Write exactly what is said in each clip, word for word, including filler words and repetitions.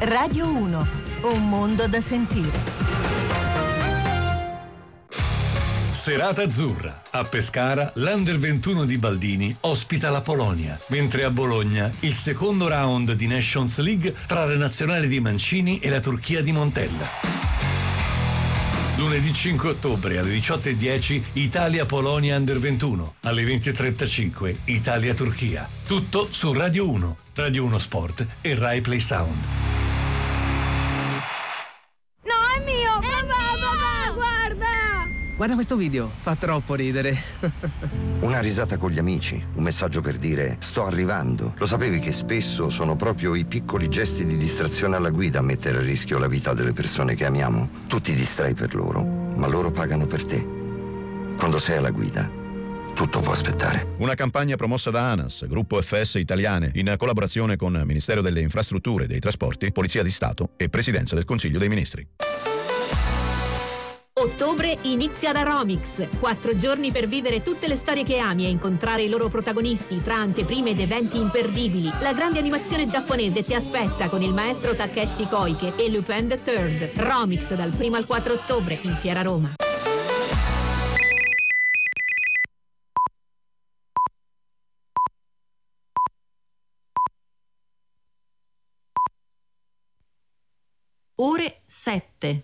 Radio uno, un mondo da sentire. Serata azzurra. A Pescara, l'Under ventuno di Baldini ospita la Polonia, mentre a Bologna il secondo round di Nations League tra la nazionale di Mancini e la Turchia di Montella. Lunedì cinque ottobre alle diciotto e dieci Italia-Polonia Under ventuno, alle venti e trentacinque Italia-Turchia. Tutto su Radio uno, Radio uno Sport e Rai Play Sound. No, è mio! Papà, papà, guarda! Guarda questo video, fa troppo ridere. Una risata con gli amici, un messaggio per dire sto arrivando. Lo sapevi che spesso sono proprio i piccoli gesti di distrazione alla guida a mettere a rischio la vita delle persone che amiamo? Tu ti distrai per loro, ma loro pagano per te. Quando sei alla guida, tutto può aspettare. Una campagna promossa da ANAS, Gruppo F S Italiane, in collaborazione con Ministero delle Infrastrutture e dei Trasporti, Polizia di Stato e Presidenza del Consiglio dei Ministri. Ottobre inizia da Romix. Quattro giorni per vivere tutte le storie che ami e incontrare i loro protagonisti tra anteprime ed eventi imperdibili. La grande animazione giapponese ti aspetta con il maestro Takeshi Koike e Lupin the Third. Romix dal primo al quattro ottobre in Fiera Roma. Ore sette.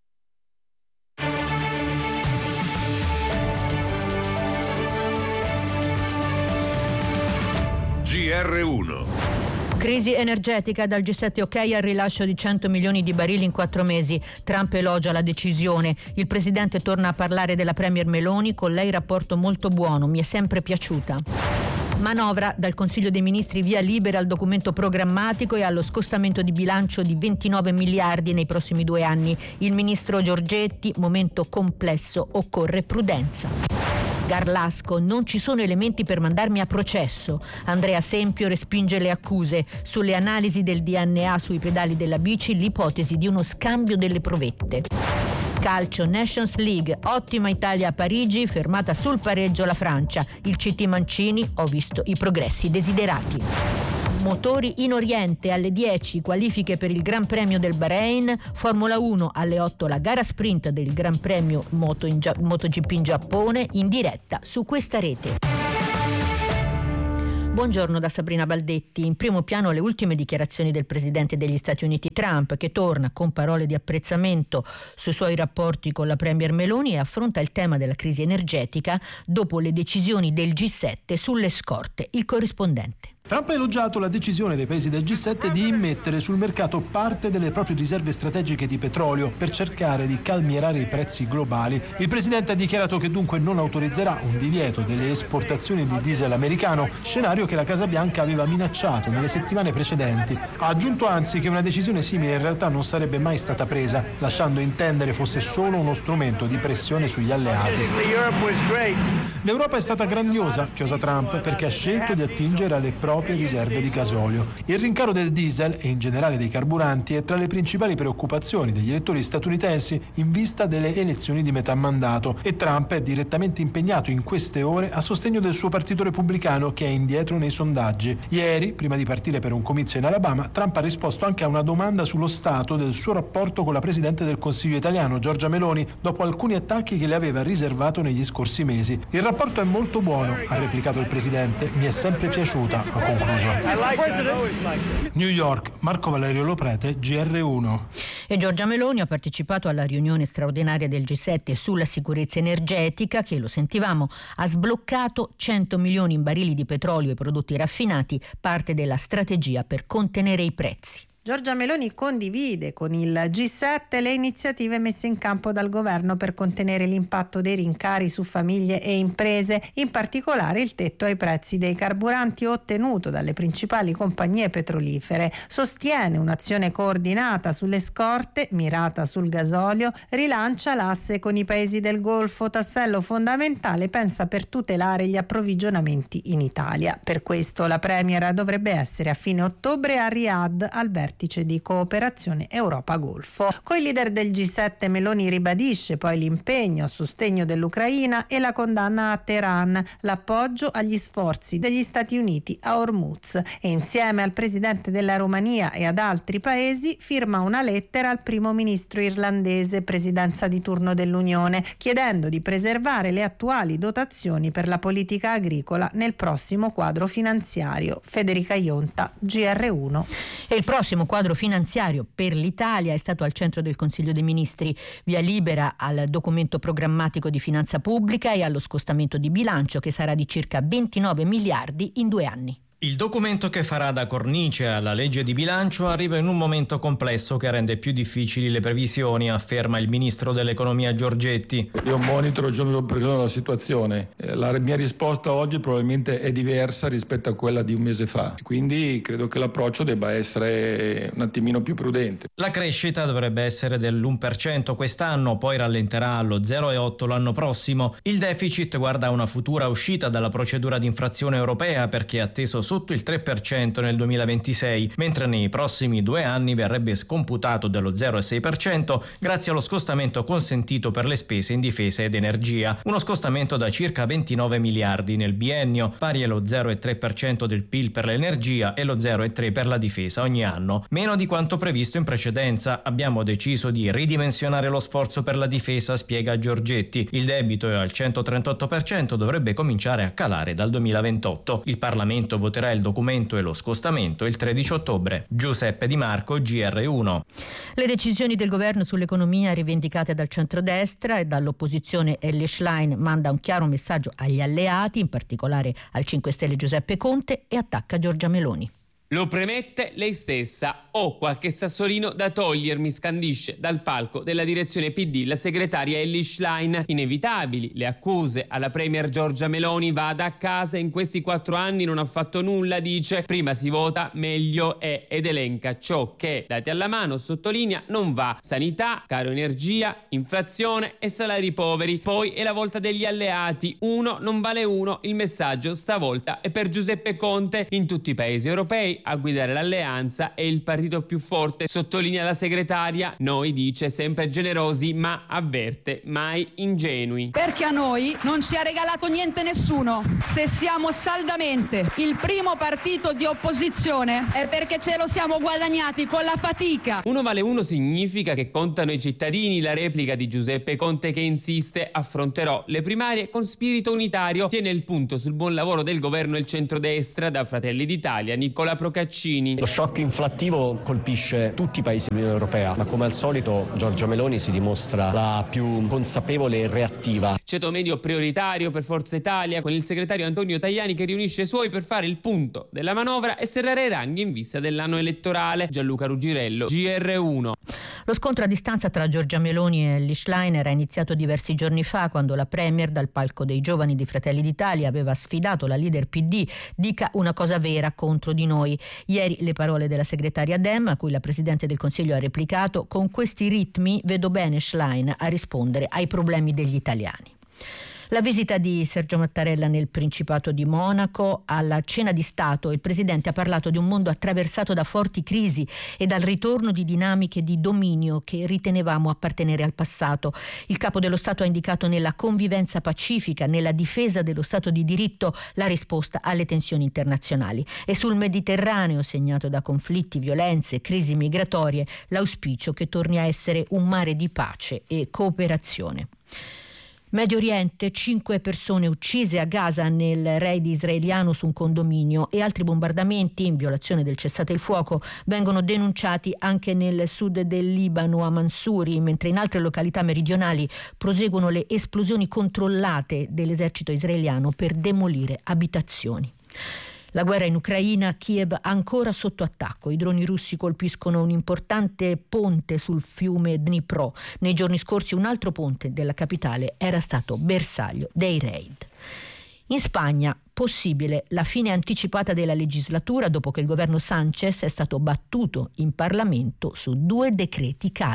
G R uno. Crisi energetica, dal G sette ok al rilascio di cento milioni di barili in quattro mesi. Trump elogia la decisione. Il presidente torna a parlare della premier Meloni, con lei rapporto molto buono, mi è sempre piaciuta. Manovra, dal Consiglio dei Ministri via libera al documento programmatico e allo scostamento di bilancio di ventinove miliardi nei prossimi due anni. Il ministro Giorgetti, momento complesso, occorre prudenza. Garlasco, non ci sono elementi per mandarmi a processo. Andrea Sempio respinge le accuse. Sulle analisi del D N A sui pedali della bici, l'ipotesi di uno scambio delle provette. Calcio, Nations League, ottima Italia a Parigi, fermata sul pareggio la Francia. Il C T Mancini, ho visto i progressi desiderati. Motori in Oriente, alle dieci qualifiche per il Gran Premio del Bahrain, Formula uno alle otto la gara sprint del Gran Premio Moto in Gia- MotoGP in Giappone, in diretta su questa rete. Buongiorno da Sabrina Baldetti. In primo piano le ultime dichiarazioni del presidente degli Stati Uniti Trump, che torna con parole di apprezzamento sui suoi rapporti con la premier Meloni e affronta il tema della crisi energetica dopo le decisioni del G sette sulle scorte. Il corrispondente. Trump ha elogiato la decisione dei paesi del G sette di immettere sul mercato parte delle proprie riserve strategiche di petrolio per cercare di calmierare i prezzi globali. Il presidente ha dichiarato che dunque non autorizzerà un divieto delle esportazioni di diesel americano, scenario che la Casa Bianca aveva minacciato nelle settimane precedenti. Ha aggiunto anzi che una decisione simile in realtà non sarebbe mai stata presa, lasciando intendere fosse solo uno strumento di pressione sugli alleati. L'Europa è stata grandiosa, chiosa Trump, perché ha scelto di attingere alle proprie riserve di gasolio. Il rincaro del diesel e in generale dei carburanti è tra le principali preoccupazioni degli elettori statunitensi in vista delle elezioni di metà mandato, e Trump è direttamente impegnato in queste ore a sostegno del suo partito repubblicano, che è indietro nei sondaggi. Ieri, prima di partire per un comizio in Alabama, Trump ha risposto anche a una domanda sullo stato del suo rapporto con la presidente del Consiglio italiano, Giorgia Meloni, dopo alcuni attacchi che le aveva riservato negli scorsi mesi. Il rapporto è molto buono, ha replicato il presidente, mi è sempre piaciuta, ha concluso. New York, Marco Valerio Loprete, G R uno. E Giorgia Meloni ha partecipato alla riunione straordinaria del G sette sulla sicurezza energetica che, lo sentivamo, ha sbloccato cento milioni in barili di petrolio e prodotti raffinati, parte della strategia per contenere i prezzi. Giorgia Meloni condivide con il G sette le iniziative messe in campo dal governo per contenere l'impatto dei rincari su famiglie e imprese, in particolare il tetto ai prezzi dei carburanti ottenuto dalle principali compagnie petrolifere. Sostiene un'azione coordinata sulle scorte, mirata sul gasolio, rilancia l'asse con i paesi del Golfo, tassello fondamentale, pensa, per tutelare gli approvvigionamenti in Italia. Per questo la premier dovrebbe essere a fine ottobre a Riyadh al vertice vertice di cooperazione Europa-Golfo. Con i leader del G sette Meloni ribadisce poi l'impegno a sostegno dell'Ucraina e la condanna a Teheran, l'appoggio agli sforzi degli Stati Uniti a Hormuz e insieme al presidente della Romania e ad altri paesi firma una lettera al primo ministro irlandese, presidenza di turno dell'Unione, chiedendo di preservare le attuali dotazioni per la politica agricola nel prossimo quadro finanziario. Federica Ionta, G R uno. E il prossimo quadro finanziario per l'Italia è stato al centro del Consiglio dei Ministri. Via libera al documento programmatico di finanza pubblica e allo scostamento di bilancio che sarà di circa ventinove miliardi in due anni. Il documento che farà da cornice alla legge di bilancio arriva in un momento complesso che rende più difficili le previsioni, afferma il ministro dell'economia Giorgetti. Io monitoro giorno dopo giorno la situazione. La mia risposta oggi probabilmente è diversa rispetto a quella di un mese fa, quindi credo che l'approccio debba essere un attimino più prudente. La crescita dovrebbe essere dell'uno per cento quest'anno, poi rallenterà allo zero virgola otto l'anno prossimo. Il deficit guarda a una futura uscita dalla procedura di infrazione europea perché è atteso sotto il tre per cento nel duemilaventisei, mentre nei prossimi due anni verrebbe scomputato dello zero virgola sei per cento grazie allo scostamento consentito per le spese in difesa ed energia, uno scostamento da circa ventinove miliardi nel biennio, pari allo zero virgola tre per cento del P I L per l'energia e lo zero virgola tre per cento per la difesa ogni anno, meno di quanto previsto in precedenza. Abbiamo deciso di ridimensionare lo sforzo per la difesa, spiega Giorgetti. Il debito è al centotrentotto per cento, dovrebbe cominciare a calare dal duemilaventotto. Il Parlamento voterà il documento e lo scostamento il tredici ottobre. Giuseppe Di Marco, G R uno. Le decisioni del governo sull'economia rivendicate dal centrodestra e dall'opposizione Elly Schlein manda un chiaro messaggio agli alleati, in particolare al cinque Stelle Giuseppe Conte, e attacca Giorgia Meloni. Lo premette lei stessa. Ho qualche sassolino da togliermi, scandisce dal palco della direzione P D la segretaria Elly Schlein. Inevitabili le accuse alla premier Giorgia Meloni. Vada a casa, in questi quattro anni non ha fatto nulla, dice. Prima si vota, meglio è, ed elenca ciò che, dati alla mano, sottolinea, non va. Sanità, caro energia, inflazione e salari poveri. Poi è la volta degli alleati. Uno non vale uno. Il messaggio stavolta è per Giuseppe Conte. In tutti i paesi europei a guidare l'alleanza è il partito più forte, sottolinea la segretaria. Noi, dice, sempre generosi, ma avverte, mai ingenui. Perché a noi non ci ha regalato niente nessuno. Se siamo saldamente il primo partito di opposizione è perché ce lo siamo guadagnati con la fatica. Uno vale uno significa che contano i cittadini. La replica di Giuseppe Conte, che insiste: affronterò le primarie con spirito unitario. Tiene il punto sul buon lavoro del governo e il centrodestra. Da Fratelli d'Italia, Nicola Procaccini. Lo shock inflattivo colpisce tutti i paesi dell'Unione Europea, ma come al solito Giorgia Meloni si dimostra la più consapevole e reattiva. Ceto medio prioritario per Forza Italia, con il segretario Antonio Tajani che riunisce i suoi per fare il punto della manovra e serrare i ranghi in vista dell'anno elettorale. Gianluca Ruggirello, G R uno. Lo scontro a distanza tra Giorgia Meloni e Elly Schlein era iniziato diversi giorni fa, quando la premier dal palco dei giovani di Fratelli d'Italia aveva sfidato la leader P D: dica una cosa vera contro di noi. Ieri le parole della segretaria Dem, a cui la Presidente del Consiglio ha replicato: con questi ritmi vedo bene Schlein a rispondere ai problemi degli italiani. La visita di Sergio Mattarella nel Principato di Monaco. Alla cena di Stato il Presidente ha parlato di un mondo attraversato da forti crisi e dal ritorno di dinamiche di dominio che ritenevamo appartenere al passato. Il Capo dello Stato ha indicato nella convivenza pacifica, nella difesa dello Stato di diritto, la risposta alle tensioni internazionali. E sul Mediterraneo, segnato da conflitti, violenze, crisi migratorie, l'auspicio che torni a essere un mare di pace e cooperazione. Medio Oriente, cinque persone uccise a Gaza nel raid israeliano su un condominio, e altri bombardamenti in violazione del cessate il fuoco vengono denunciati anche nel sud del Libano, a Mansuri, mentre in altre località meridionali proseguono le esplosioni controllate dell'esercito israeliano per demolire abitazioni. La guerra in Ucraina, Kiev ancora sotto attacco. I droni russi colpiscono un importante ponte sul fiume Dnipro. Nei giorni scorsi un altro ponte della capitale era stato bersaglio dei raid. In Spagna, possibile la fine anticipata della legislatura dopo che il governo Sánchez è stato battuto in Parlamento su due decreti casa.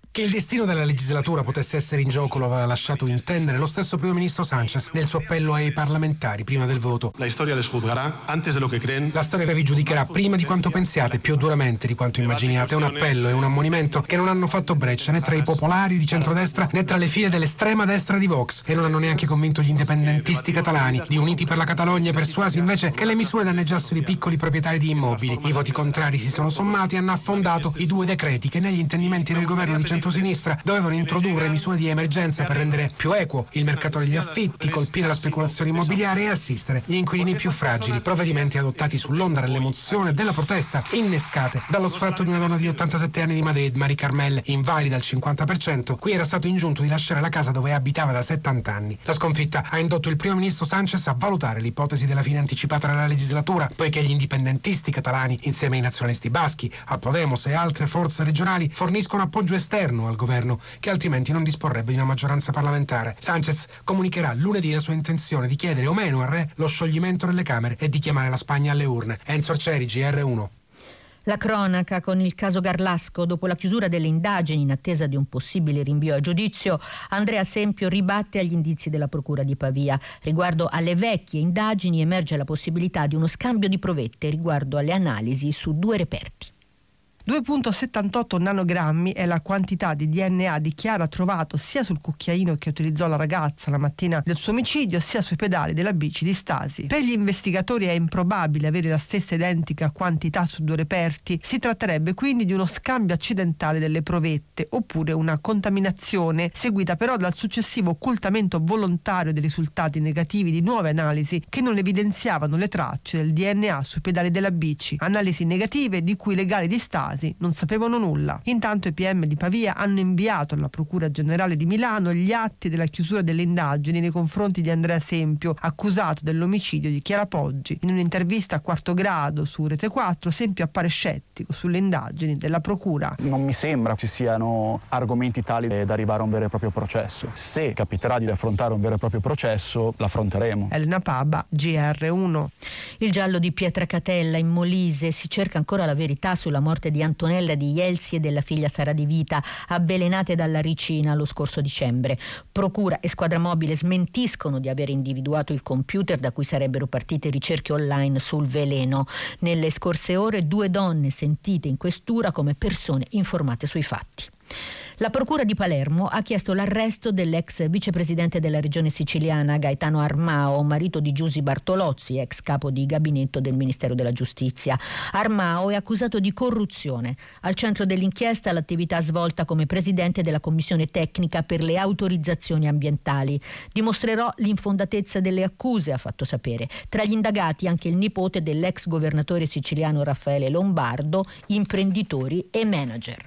Che il destino della legislatura potesse essere in gioco lo aveva lasciato intendere lo stesso primo ministro Sánchez nel suo appello ai parlamentari prima del voto. La storia les juzgará antes de lo que creen. La storia vi giudicherà prima di quanto pensiate, più duramente di quanto immaginiate. È un appello e un ammonimento che non hanno fatto breccia né tra i popolari di centrodestra né tra le file dell'estrema destra di Vox, e non hanno neanche convinto gli indipendentisti catalani, di Uniti per la Catalogna, persuasi invece che le misure danneggiassero i piccoli proprietari di immobili. I voti contrari si sono sommati e hanno affondato i due decreti che negli intendimenti del governo di centrosinistra dovevano introdurre misure di emergenza per rendere più equo il mercato degli affitti, colpire la speculazione immobiliare e assistere gli inquilini più fragili. Provvedimenti adottati sull'onda dell'emozione e della protesta, innescate dallo sfratto di una donna di ottantasette anni di Madrid, Mari Carmel, invalida al cinquanta per cento, cui era stato ingiunto di lasciare la casa dove abitava da settanta anni. La sconfitta ha indotto il primo ministro Sánchez a valutare l'ipotesi della fine anticipata della legislatura, poiché gli indipendentisti catalani, insieme ai nazionalisti baschi, a Podemos e altre forze regionali, forniscono appoggio esterno al governo, che altrimenti non disporrebbe di una maggioranza parlamentare. Sánchez comunicherà lunedì la sua intenzione di chiedere o meno al re lo scioglimento delle Camere e di chiamare la Spagna alle urne. Enzo Arcieri, G R uno. La cronaca con il caso Garlasco. Dopo la chiusura delle indagini in attesa di un possibile rinvio a giudizio, Andrea Sempio ribatte agli indizi della Procura di Pavia. Riguardo alle vecchie indagini emerge la possibilità di uno scambio di provette riguardo alle analisi su due reperti. due virgola settantotto nanogrammi è la quantità di D N A di Chiara trovato sia sul cucchiaino che utilizzò la ragazza la mattina del suo omicidio, sia sui pedali della bici di Stasi. Per gli investigatori è improbabile avere la stessa identica quantità su due reperti. Si tratterebbe quindi di uno scambio accidentale delle provette, oppure una contaminazione, seguita però dal successivo occultamento volontario dei risultati negativi di nuove analisi che non evidenziavano le tracce del D N A sui pedali della bici. Analisi negative di cui i legali di Stasi non sapevano nulla. Intanto i P M di Pavia hanno inviato alla Procura Generale di Milano gli atti della chiusura delle indagini nei confronti di Andrea Sempio, accusato dell'omicidio di Chiara Poggi. In un'intervista a Quarto Grado su Rete quattro, Sempio appare scettico sulle indagini della Procura. Non mi sembra ci siano argomenti tali da arrivare a un vero e proprio processo. Se capiterà di affrontare un vero e proprio processo, l'affronteremo. Elena Paba, G R uno. Il giallo di Pietracatella in Molise. Si cerca ancora la verità sulla morte di Antonella Di Jelsi e della figlia Sara Di Vita, avvelenate dalla ricina lo scorso dicembre. Procura e squadra mobile smentiscono di aver individuato il computer da cui sarebbero partite ricerche online sul veleno. Nelle scorse ore due donne sentite in questura come persone informate sui fatti. La Procura di Palermo ha chiesto l'arresto dell'ex vicepresidente della regione siciliana Gaetano Armao, marito di Giusy Bartolozzi, ex capo di gabinetto del Ministero della Giustizia. Armao è accusato di corruzione. Al centro dell'inchiesta l'attività svolta come presidente della commissione tecnica per le autorizzazioni ambientali. Dimostrerò l'infondatezza delle accuse, ha fatto sapere. Tra gli indagati anche il nipote dell'ex governatore siciliano Raffaele Lombardo, imprenditori e manager.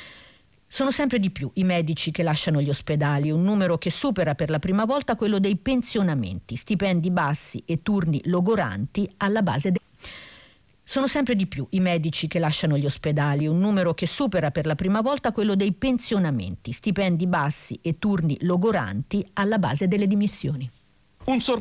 Sono sempre di più i medici che lasciano gli ospedali, un numero che supera per la prima volta quello dei pensionamenti, stipendi bassi e turni logoranti alla base de- Sono sempre di più i medici che lasciano gli ospedali, un numero che supera per la prima volta quello dei pensionamenti, stipendi bassi e turni logoranti alla base delle dimissioni. Un sorpasso